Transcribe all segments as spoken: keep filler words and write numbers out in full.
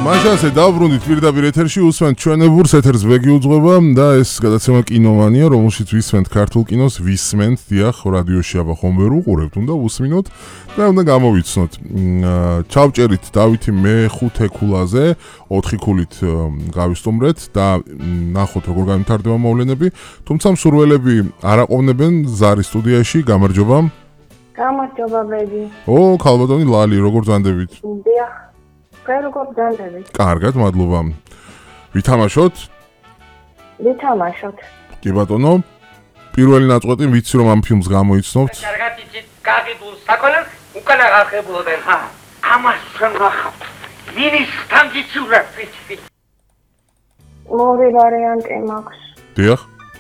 მაშასე დავბრუნდით პირდაპირ ეთერში უსმენთ ჩვენებურს ეთერს ვეგი უძღვება და ეს გადაცემა კინომანია, რომელშიც ვისმენთ ქართულ კინოს, ვისმენთ დიახ რადიოში აბა ხომ ვერ უყურებთ, უნდა უსმინოთ და უნდა გამოვიცნოთ. ჩავჭერით დავითი მეხუთე ქულაზე, ოთხი ქულით გავისტუმრეთ და ნახოთ როგორ გამართდება მოვლენები, თუმცა მსურველები არ აყოვნებენ ზარის სტუდიაში, გამარჯობა. გამარჯობა ბედი. ო, ქალბატონი ლალი, როგორ ძანდებით? დიახ. როგორ ძანდებით? კარგად, მადლობა. ვითამაშოთ? ვითამაშოთ. კი ბატონო. პირველი ნაწყვეტი ვიცი რომ ამ ფილმს გამოიცნობთ. კარგად იცით, გაგიდულ საკონელს უკან აღახებულობენ. ხა, ამას შენახავთ. მინის თანგიცურა ფიცი. ორი ვარიანტი მაქვს. დიახ.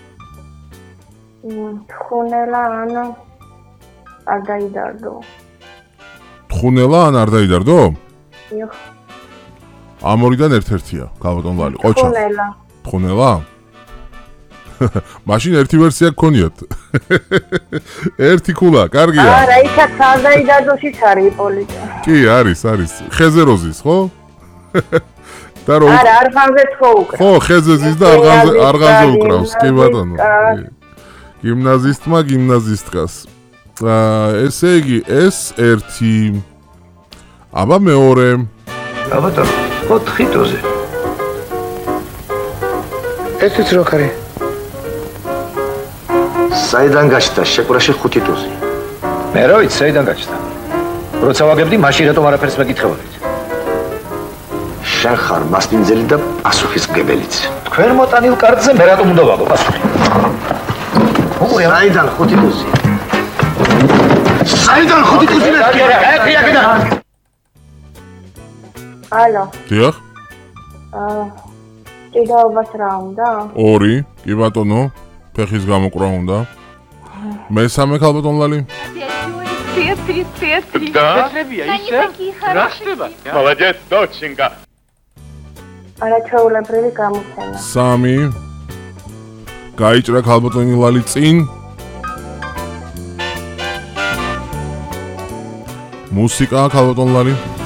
თხუნელა ან არ დაიდარდო. თხუნელა ან არ დაიდარდო? დიახ. ამ ორიდან ერთ-ერთია, ქალბატონ ლალი, ყოჩა. თხუნელა. თხუნელა? მაშინ ერთი ვერსია გქონიათ. ერთი ქულა, კარგია. არა, იქაც არ დაიდარდოშიც არის პოლიტა. კი, არის, არის. ხეზეროზის, ხო? და რო არა, არღანზე თქო უკრავს. ხო, ხეზეზის და არღანზე არღანზე უკრავს, კი ბატონო. გიმნაზისტმა გიმნაზისტკას. აა, ესე იგი, ეს ერთი. აბა მეორე. ალბათ ოთხი დოზე. ეს ის რო ხარი? საიდან გაჩნდა შეკვრაში ხუთი დოზი? მე რა ვიცი, საიდან გაჩნდა? როცა ვაგებდი, მაშინ რატომ არაფერს მეკითხებოდით? შენ ხარ მასპინძელი და პასუხისმგებელიც. თქვენ მოტანილ კარტზე მე რატომ უნდა ვაგო პასუხი? საიდან ხუთი დოზი? საიდან ხუთი დოზი მეკითხება? ეხი აქედან. ალო. დიახ. აა, ჭიდაობას რა უნდა? ორი, კი ბატონო, ფეხის გამოკრა უნდა. მესამე ქალბატონ ლალი. Привет, привет, привет, привет. Да? Они такие хорошие. Молодец, доченька. არაჩვეულებრივი გამოცემა. სამი. გაიჭრა ქალბატონი ლალი წინ. მუსიკა ქალბატონ ლალი.